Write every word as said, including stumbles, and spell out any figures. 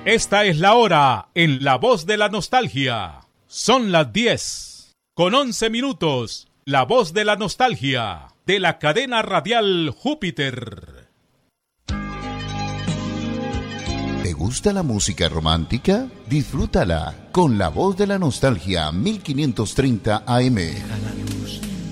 Esta es la hora en La Voz de la Nostalgia. Son las diez, con once minutos. La Voz de la Nostalgia, de la cadena radial Júpiter. ¿Te gusta la música romántica? Disfrútala con La Voz de la Nostalgia mil quinientos treinta A M.